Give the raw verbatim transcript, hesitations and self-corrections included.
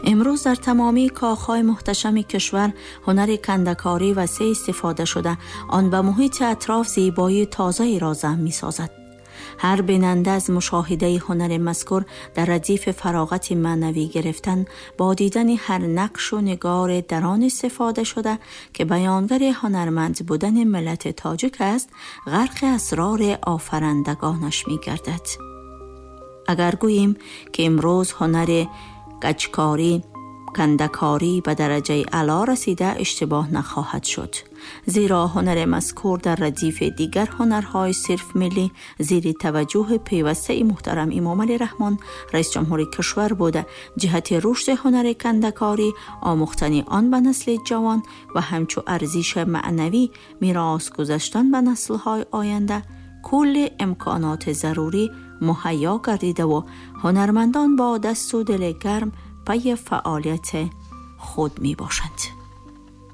امروز در تمامی کاخهای محتشم کشور هنر کنده‌کاری وسیع استفاده شده، آن به محیط اطراف زیبایی تازه‌ای را ضم می‌سازد. هر بیننده از مشاهده هنر مذکور در ردیف فراغت معنوی گرفتن با دیدن هر نقش و نگار دران استفاده شده که بیانگر هنرمند بودن ملت تاجیک است، غرق اسرار آفرندگانش می گردد. اگر گوییم که امروز هنر گچکاری، کنده‌کاری به درجه اعلی رسیده اشتباه نخواهد شد، زیرا هنر مذکور در ردیف دیگر هنرهای صرف ملی زیر توجه پیوسته محترم امام علی رحمان رئیس جمهور کشور بوده، جهت رشد هنر کنده‌کاری آموختن آن به نسل جوان و همچو ارزش معنوی میراث گذاشتن به نسل‌های آینده کل امکانات ضروری مهیا گردیده و هنرمندان با دست و دل گرم پی فعالیت خود می باشند.